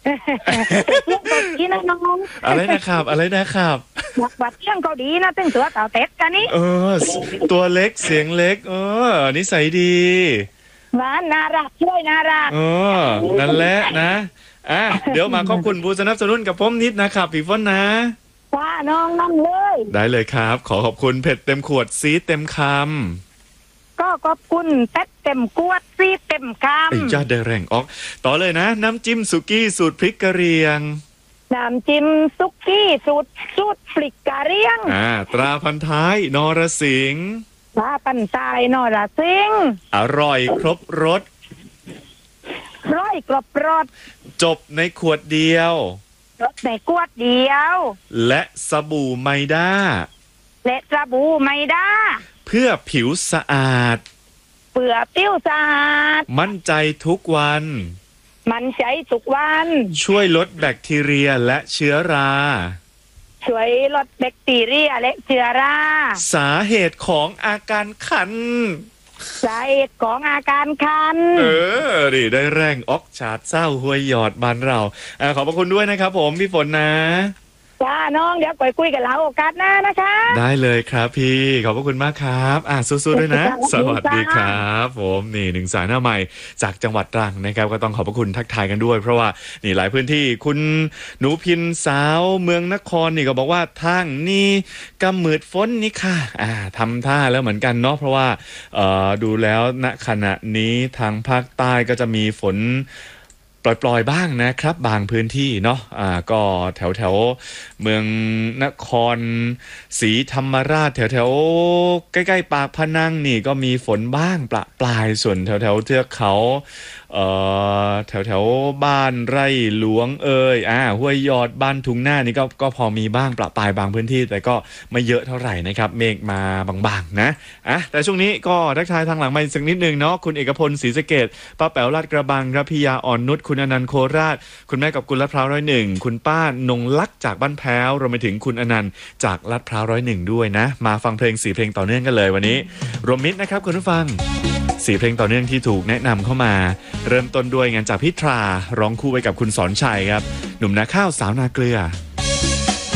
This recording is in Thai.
เที่ยงก็ดีนะน้องอะไรนะครับอะไรนะครับวัดเที่ยงก็ดีนะตึงตัวเต่าเต็ดกันนี่ตัวเล็กเสียงเล็กนิสัยดีหวานน่ารักช่วยน่ารักนั่นแหละนะเดี๋ยวมาขอบคุณผู้สนับสนุนกับผมนิดนะครับพี่ฝนนะจ้าน้องนั่งเลยได้เลยครับขอบคุณเผ็ดเต็มขวดซีดเต็มคำก็ขอบคุณเต็ดเต็มกวดซีเต็มคไอ้ยอดได้แรงออกต่อเลยนะน้ำจิ้มสุกี้สูตรพริกกะเหรี่ยงำน้ำจิ้มซุกี้สูตรพริกกะเหรี่ยงตราพันท้ายนรสิงห์ปลาปั่นทรายนอระซิงอร่อยครบรสร้อยกรอบรสจบในขวดเดียวรสในกวดเดียวและสบู่ไมด้าและสบู่ไมด้าเพื่อผิวสะอาดเปื่อติ้วสะอาดมั่นใจทุกวันมันใช้ทุกวันช่วยลดแบคทีเรียและเชื้อราช่วยลดแบคทีเรียและเชื้อราสาเหตุของอาการคันสาเหตุของอาการคันดิได้แรงออกชาดเศร้าห้วยหยอดบ้านเราขอบพระคุณด้วยนะครับผมพี่ฝนนะจ้าน้องเดี๋ยวคุยกันแล้วโอกาสหน้านะคะได้เลยครับพี่ขอบพระคุณมากครับสู้ๆด้วยนะ สวัสดีครับผมนี่หนึ่งสายหน้าใหม่จากจังหวัดตรังนะครับก็ต้องขอบพระคุณทักทายกันด้วยเพราะว่านี่หลายพื้นที่คุณหนูพินสาวเมืองนครนี่ก็บอกว่าทางนี่กำมืดฝนนี่ค่ะทำท่าแล้วเหมือนกันเนาะเพราะว่าดูแล้วณขณะนี้ทางภาคใต้ก็จะมีฝนปล่อยๆบ้างนะครับบางพื้นที่เนาะก็แถวเมืองนครศรีธรรมราชแถวใกล้ๆปากพนังนี่ก็มีฝนบ้างประปรายส่วนแถวเทือกเขาแถวบ้านไร่หลวงห้วยยอดบ้านทุ่งหน้านี่ก็พอมีบ้างประปรายบางพื้นที่แต่ก็ไม่เยอะเท่าไหร่นะครับเมฆมาบางๆนะแต่ช่วงนี้ก็ทักทายทางหลังมาสักนิดนึงเนาะคุณเอกพลศรีสะเกษป้าแป๋วลาดกระบังครับพี่ยาอ่อนนุชคุณอนันต์โคราชคุณแม่กับกุลลาดพร้าว101คุณป้านงลักษ์จากบ้านแพ้วรวมไปถึงคุณอนันต์จากลาดพร้าว101ด้วยนะมาฟังเพลง4เพลงต่อเนื่องกันเลยวันนี้รวมมิตรนะครับคุณผู้ฟัง4เพลงต่อเนื่องที่ถูกแนะนำเข้ามาเริ่มต้นด้วยงานจากพิธราร้องคู่ไปกับคุณสอนชัยครับหนุ่มนาข้าวสาวนาเกลือ